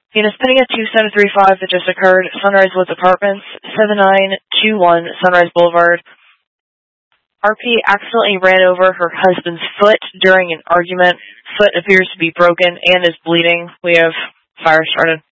Unit pending at 2735 that just occurred, Sunrise Woods Apartments, 7921 Sunrise Boulevard. RP accidentally ran over her husband's foot during an argument. Foot appears to be broken and is bleeding. We have fire started.